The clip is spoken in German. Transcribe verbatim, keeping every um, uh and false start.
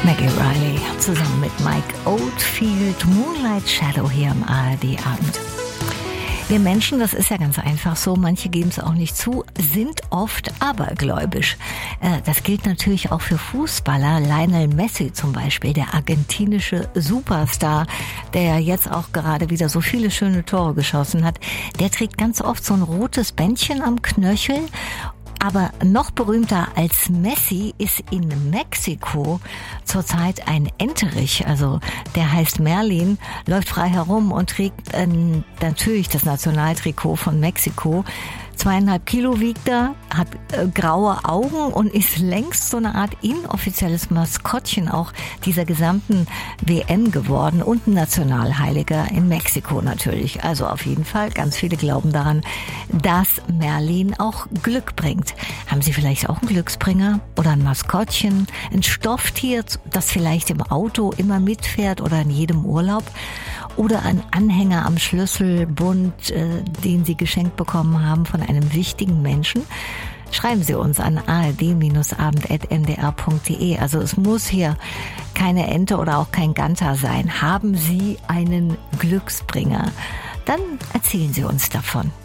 Maggie Riley zusammen mit Mike Oldfield, Moonlight Shadow hier am A R D-Abend. Wir Menschen, das ist ja ganz einfach so, manche geben es auch nicht zu, sind oft abergläubisch. Das gilt natürlich auch für Fußballer. Lionel Messi zum Beispiel, der argentinische Superstar, der ja jetzt auch gerade wieder so viele schöne Tore geschossen hat, der trägt ganz oft so ein rotes Bändchen am Knöchel. Aber noch berühmter als Messi ist in Mexiko zurzeit ein Enterich, also der heißt Merlin, läuft frei herum und trägt äh, natürlich das Nationaltrikot von Mexiko. Zweieinhalb Kilo wiegt er, hat äh, graue Augen und ist längst so eine Art inoffizielles Maskottchen auch dieser gesamten W M geworden und ein Nationalheiliger in Mexiko natürlich. Also auf jeden Fall, ganz viele glauben daran, dass Merlin auch Glück bringt. Haben Sie vielleicht auch einen Glücksbringer oder ein Maskottchen, ein Stofftier, das vielleicht im Auto immer mitfährt oder in jedem Urlaub? Oder ein Anhänger am Schlüsselbund, äh, den Sie geschenkt bekommen haben von einem wichtigen Menschen? Schreiben Sie uns an a r d abend at n d r punkt d e. Also es muss hier keine Ente oder auch kein Ganter sein. Haben Sie einen Glücksbringer? Dann erzählen Sie uns davon.